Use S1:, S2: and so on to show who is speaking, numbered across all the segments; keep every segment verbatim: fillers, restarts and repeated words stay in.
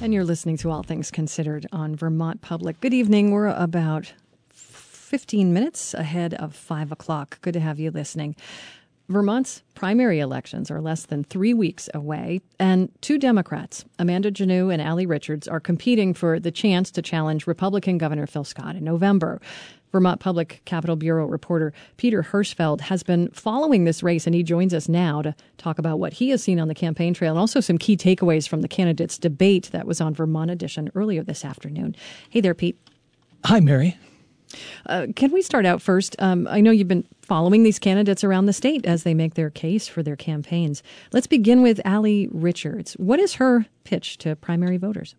S1: And you're listening to All Things Considered on Vermont Public. Good evening. We're about fifteen minutes ahead of five o'clock. Good to have you listening. Vermont's primary elections are less than three weeks away, and two Democrats, Amanda Janneau and Allie Richards, are competing for the chance to challenge Republican Governor Phil Scott in November. Vermont Public Capitol Bureau reporter Peter Hirschfeld has been following this race, and he joins us now to talk about what he has seen on the campaign trail and also some key takeaways from the candidates' debate that was on Vermont Edition earlier this afternoon. Hey there, Pete.
S2: Hi, Mary.
S1: Uh, can we start out first? Um, I know you've been following these candidates around the state as they make their case for their campaigns. Let's begin with Allie Richards. What is her pitch to primary voters?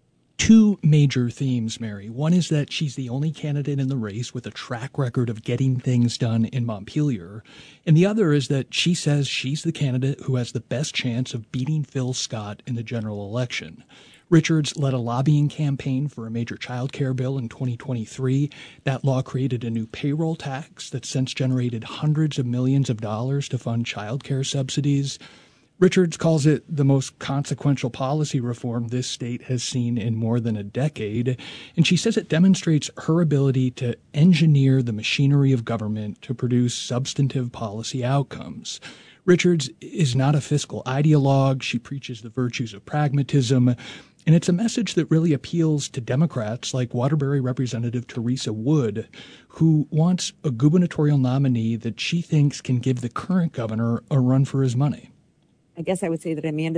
S2: Two major themes, Mary. One is that she's the only candidate in the race with a track record of getting things done in Montpelier. And the other is that she says she's the candidate who has the best chance of beating Phil Scott in the general election. Richards led a lobbying campaign for a major child care bill in twenty twenty-three. That law created a new payroll tax that's since generated hundreds of millions of dollars to fund child care subsidies. Richards calls it the most consequential policy reform this state has seen in more than a decade, and she says it demonstrates her ability to engineer the machinery of government to produce substantive policy outcomes. Richards is not a fiscal ideologue. She preaches the virtues of pragmatism, and it's a message that really appeals to Democrats like Waterbury Representative Teresa Wood, who wants a gubernatorial nominee that she thinks can give the current governor a run for his money.
S3: I guess I would say that Amanda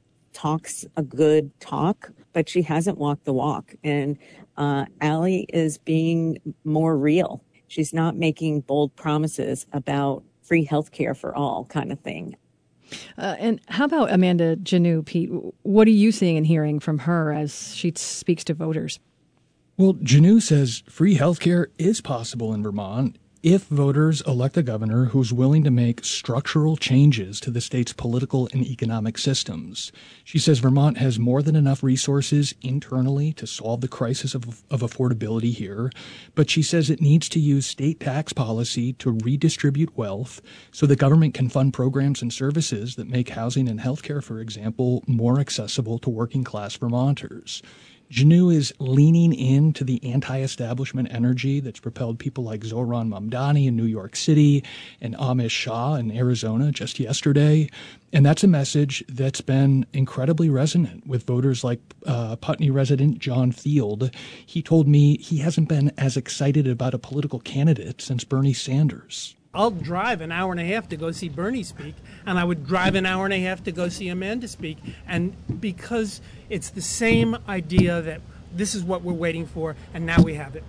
S3: talks a good talk, but she hasn't walked the walk. And uh, Allie is being more real. She's not making bold promises about free health care for all kind of thing.
S1: Uh, and how about Amanda Janneau, Pete? What are you seeing and hearing from her as she speaks to voters?
S2: Well, Janneau says free health care is possible in Vermont if voters elect a governor who's willing to make structural changes to the state's political and economic systems. She says Vermont has more than enough resources internally to solve the crisis of, of affordability here, but she says it needs to use state tax policy to redistribute wealth so the government can fund programs and services that make housing and healthcare, for example, more accessible to working-class Vermonters. Janneau is leaning into the anti-establishment energy that's propelled people like Zohran Mamdani in New York City and Amish Shah in Arizona just yesterday. And that's a message that's been incredibly resonant with voters like uh, Putney resident John Field. He told me he hasn't been as excited about a political candidate since Bernie Sanders.
S4: I'll drive an hour and a half to go see Bernie speak, and I would drive an hour and a half to go see Amanda speak. And because it's the same idea that this is what we're waiting for, and now we have it.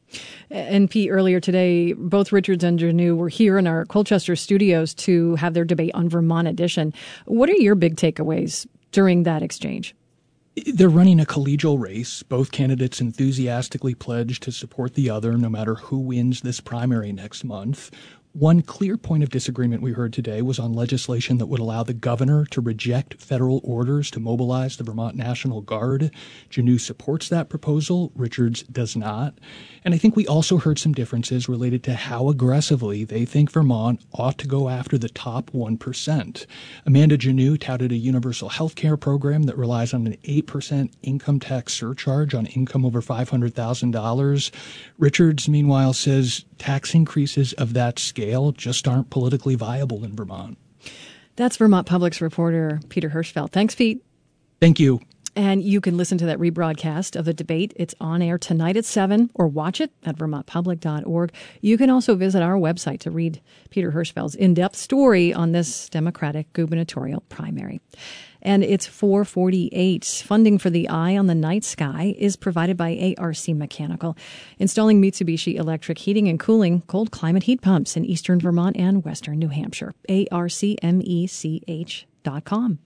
S1: And Pete, earlier today, both Richards and Janneau were here in our Colchester studios to have their debate on Vermont Edition. What are your big takeaways during that exchange?
S2: They're running a collegial race. Both candidates enthusiastically pledge to support the other no matter who wins this primary next month. One clear point of disagreement we heard today was on legislation that would allow the governor to reject federal orders to mobilize the Vermont National Guard. Janneau supports that proposal. Richards does not. And I think we also heard some differences related to how aggressively they think Vermont ought to go after the top one percent. Amanda Janneau touted a universal health care program that relies on an eight percent income tax surcharge on income over five hundred thousand dollars. Richards, meanwhile, says tax increases of that scale just aren't politically viable in Vermont.
S1: That's Vermont Public's reporter Peter Hirschfeld. Thanks, Pete.
S2: Thank you.
S1: And you can listen to that rebroadcast of the debate. It's on air tonight at seven, or watch it at vermont public dot org. You can also visit our website to read Peter Hirschfeld's in-depth story on this Democratic gubernatorial primary. And it's four forty-eight. Funding for the Eye on the Night Sky is provided by A R C Mechanical, installing Mitsubishi electric heating and cooling cold climate heat pumps in eastern Vermont and western New Hampshire. A R C mech dot com.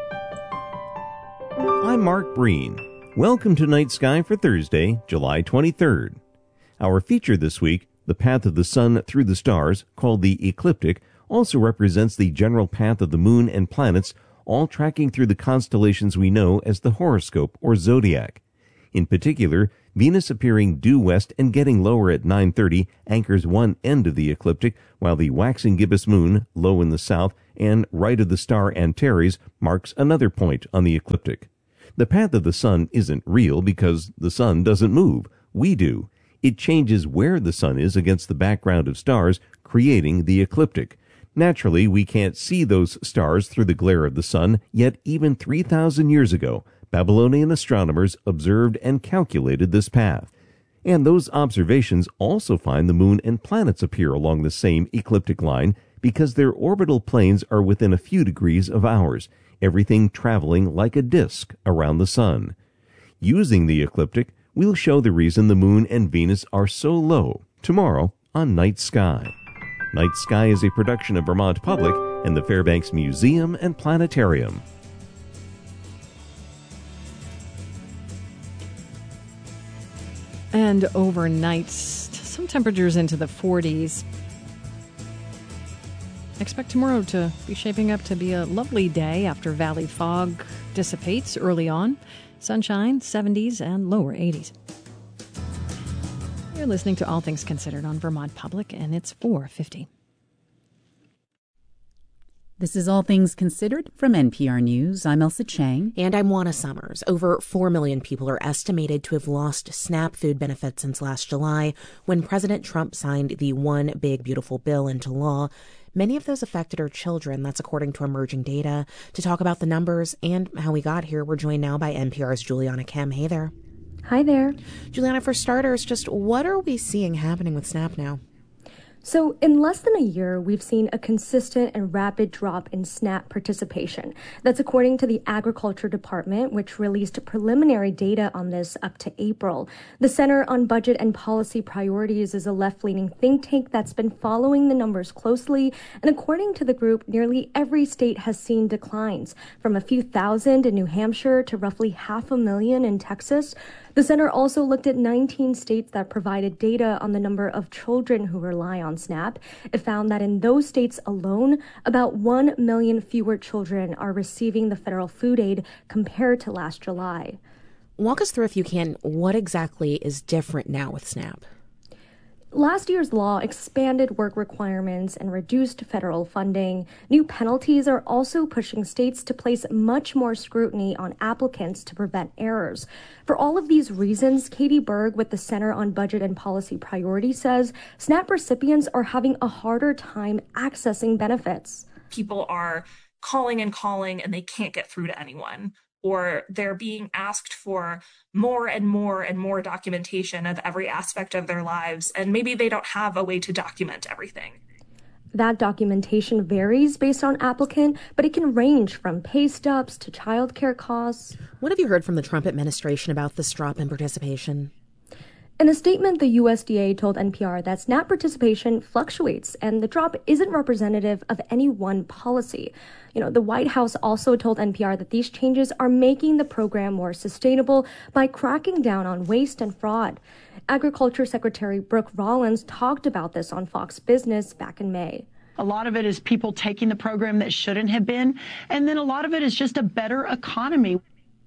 S5: I'm Mark Breen. Welcome to Night Sky for Thursday, July twenty-third. Our feature this week, the path of the sun through the stars, called the ecliptic, also represents the general path of the moon and planets, all tracking through the constellations we know as the horoscope or zodiac. In particular, Venus appearing due west and getting lower at nine thirty anchors one end of the ecliptic, while the waxing gibbous moon, low in the south and right of the star Antares, marks another point on the ecliptic. The path of the sun isn't real because the sun doesn't move. We do. It changes where the sun is against the background of stars, creating the ecliptic. Naturally, we can't see those stars through the glare of the sun, yet even three thousand years ago, Babylonian astronomers observed and calculated this path. And those observations also find the moon and planets appear along the same ecliptic line because their orbital planes are within a few degrees of ours, everything traveling like a disk around the sun. Using the ecliptic, we'll show the reason the moon and Venus are so low tomorrow on Night Sky. Night Sky is a production of Vermont Public and the Fairbanks Museum and Planetarium.
S1: And overnight, some temperatures into the forties. Expect tomorrow to be shaping up to be a lovely day after valley fog dissipates early on. Sunshine, seventies, and lower eighties. You're listening to All Things Considered on Vermont Public, and it's four fifty.
S6: This is All Things Considered from N P R News. I'm Elsa Chang.
S7: And I'm Juana Summers. Over four million people are estimated to have lost SNAP food benefits since last July, when President Trump signed the One Big Beautiful Bill into law. Many of those affected are children. That's according to emerging data. To talk about the numbers and how we got here, we're joined now by N P R's Juliana Kem. Hey there.
S8: Hi there.
S7: Juliana, for starters, just what are we seeing happening with SNAP now?
S8: So in less than a year, we've seen a consistent and rapid drop in SNAP participation. That's according to the Agriculture Department, which released preliminary data on this up to April. The Center on Budget and Policy Priorities is a left-leaning think tank that's been following the numbers closely. And according to the group, nearly every state has seen declines, from a few thousand in New Hampshire to roughly half a million in Texas. The center also looked at nineteen states that provided data on the number of children who rely on SNAP. It found that in those states alone, about one million fewer children are receiving the federal food aid compared to last July.
S7: Walk us through, if you can, what exactly is different now with SNAP?
S8: Last year's law expanded work requirements and reduced federal funding. New penalties are also pushing states to place much more scrutiny on applicants to prevent errors. For all of these reasons, Katie Berg with the Center on Budget and Policy Priorities says SNAP recipients are having a harder time accessing benefits.
S9: People are calling and calling and they can't get through to anyone, or they're being asked for more and more and more documentation of every aspect of their lives, and maybe they don't have a way to document everything.
S8: That documentation varies based on applicant, but it can range from pay stubs to childcare costs.
S7: What have you heard from the Trump administration about this drop in participation?
S8: In a statement, the U S D A told N P R that SNAP participation fluctuates and the drop isn't representative of any one policy. You know, the White House also told N P R that these changes are making the program more sustainable by cracking down on waste and fraud. Agriculture Secretary Brooke Rollins talked about this on Fox Business back in May.
S10: A lot of it is people taking the program that shouldn't have been, and then a lot of it is just a better economy.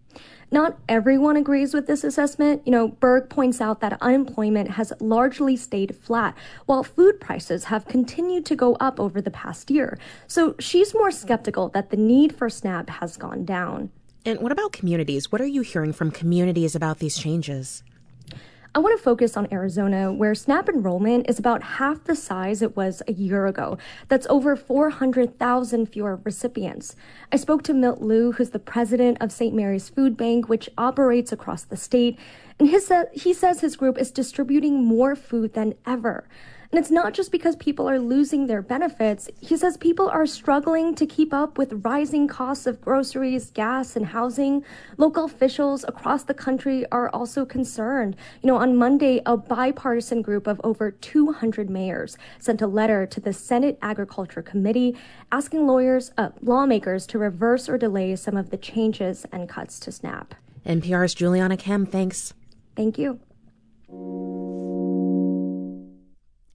S8: Not everyone agrees with this assessment. You know, Berg points out that unemployment has largely stayed flat, while food prices have continued to go up over the past year. So she's more skeptical that the need for SNAP has gone down.
S7: And what about communities? What are you hearing from communities about these changes?
S8: I want to focus on Arizona, where SNAP enrollment is about half the size it was a year ago. That's over four hundred thousand fewer recipients. I spoke to Milt Liu, who's the president of Saint Mary's Food Bank, which operates across the state. And his, he says his group is distributing more food than ever. And it's not just because people are losing their benefits. He says people are struggling to keep up with rising costs of groceries, gas, and housing. Local officials across the country are also concerned. You know, on Monday, a bipartisan group of over two hundred mayors sent a letter to the Senate Agriculture Committee asking lawyers, uh, lawmakers to reverse or delay some of the changes and cuts to SNAP.
S7: N P R's Juliana Kem, thanks.
S8: Thank you.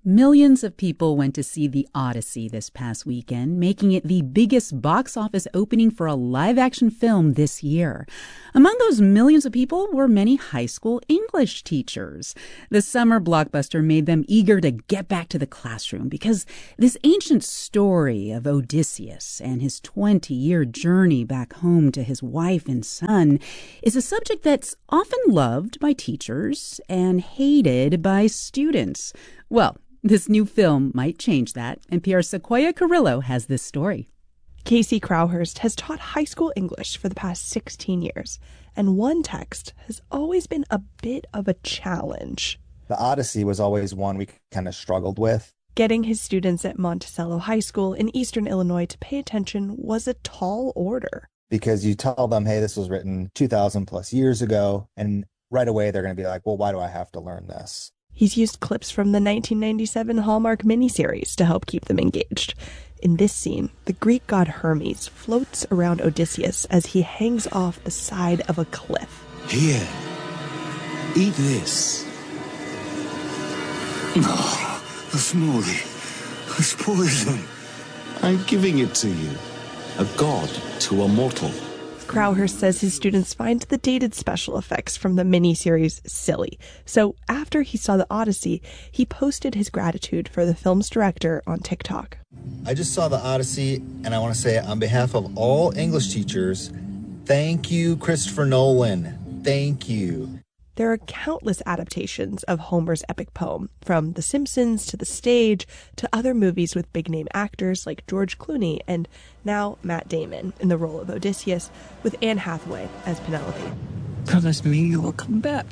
S6: Millions of people went to see The Odyssey this past weekend, making it the biggest box office opening for a live-action film this year. Among those millions of people were many high school English teachers. The summer blockbuster made them eager to get back to the classroom because this ancient story of Odysseus and his twenty-year journey back home to his wife and son is a subject that's often loved by teachers and hated by students. Well, this new film might change that. N P R's Sequoia Carrillo has this story.
S11: Casey Crowhurst has taught high school English for the past sixteen years, and one text has always been a bit of a challenge.
S12: The Odyssey was always one we kind of struggled with.
S11: Getting his students at Monticello High School in eastern Illinois to pay attention was a tall order.
S12: Because you tell them, hey, this was written two thousand plus years ago, and right away they're going to be like, well, why do I have to learn this?
S11: He's used clips from the nineteen ninety-seven Hallmark miniseries to help keep them engaged. In this scene, the Greek god Hermes floats around Odysseus as he hangs off the side of a cliff.
S13: Here, eat this. No, a smoothie. It's poison. I'm giving it to you. A god to a mortal.
S11: Crowhurst says his students find the dated special effects from the miniseries silly. So after he saw The Odyssey, he posted his gratitude for the film's director on TikTok.
S12: I just saw The Odyssey, and I want to say on behalf of all English teachers, thank you, Christopher Nolan. Thank you.
S11: There are countless adaptations of Homer's epic poem, from The Simpsons to The Stage to other movies with big-name actors like George Clooney and now Matt Damon in the role of Odysseus, with Anne Hathaway as Penelope.
S13: Promise me you will come back.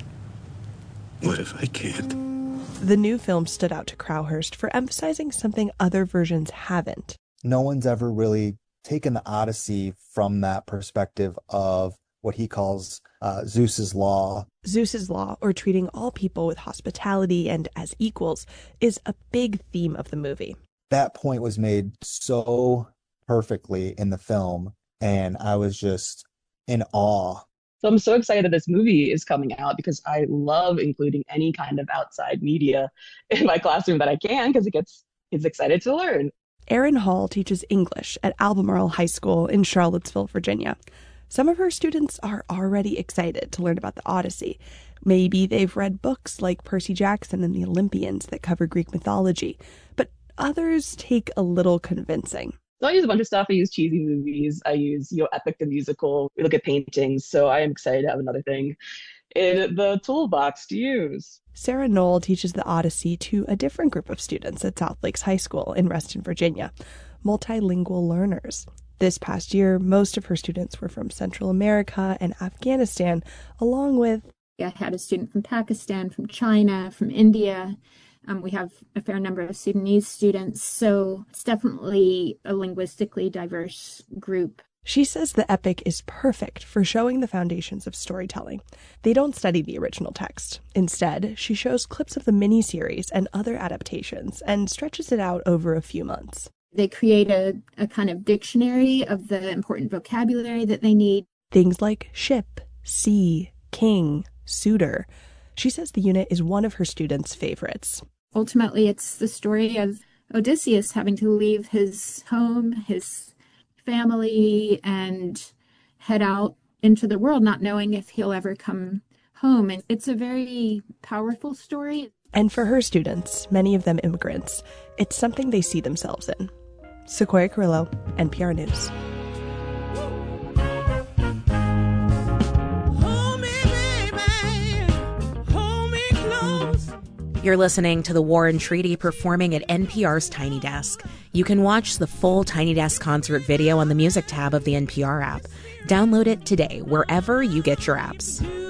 S13: What if I can't?
S11: The new film stood out to Crowhurst for emphasizing something other versions haven't.
S12: No one's ever really taken The Odyssey from that perspective of what he calls uh, Zeus's law.
S11: Zeus's law, or treating all people with hospitality and as equals, is a big theme of the movie.
S12: That point was made so perfectly in the film, and I was just in awe.
S14: So I'm so excited that this movie is coming out because I love including any kind of outside media in my classroom that I can, because it gets kids excited to learn.
S11: Erin Hall teaches English at Albemarle High School in Charlottesville, Virginia. Some of her students are already excited to learn about the Odyssey. Maybe they've read books like Percy Jackson and the Olympians that cover Greek mythology, but others take a little convincing.
S14: So I use a bunch of stuff. I use cheesy movies. I use, you know, Epic the Musical. We look at paintings. So I am excited to have another thing in the toolbox to use.
S11: Sarah Knoll teaches the Odyssey to a different group of students at South Lakes High School in Reston, Virginia, multilingual learners. This past year, most of her students were from Central America and Afghanistan, along with...
S15: I had a student from Pakistan, from China, from India. Um, we have a fair number of Sudanese students, so it's definitely a linguistically diverse group.
S11: She says the epic is perfect for showing the foundations of storytelling. They don't study the original text. Instead, she shows clips of the miniseries and other adaptations and stretches it out over a few months.
S15: They create a, a kind of dictionary of the important vocabulary that they need.
S11: Things like ship, sea, king, suitor. She says the unit is one of her students' favorites.
S15: Ultimately, it's the story of Odysseus having to leave his home, his family, and head out into the world, not knowing if he'll ever come home. And it's a very powerful story.
S11: And for her students, many of them immigrants, it's something they see themselves in. Sequoia Carrillo, N P R News.
S7: You're listening to the War and Treaty performing at N P R's Tiny Desk. You can watch the full Tiny Desk concert video on the music tab of the N P R app. Download it today, wherever you get your apps.